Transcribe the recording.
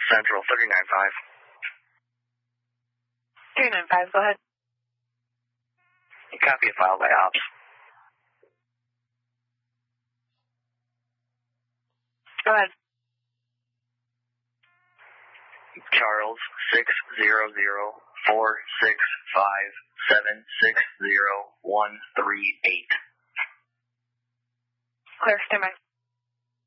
Central 395. 395, go ahead. Copy a file by ops. Go ahead. Charles 600-465-760-138. Clear, stand by.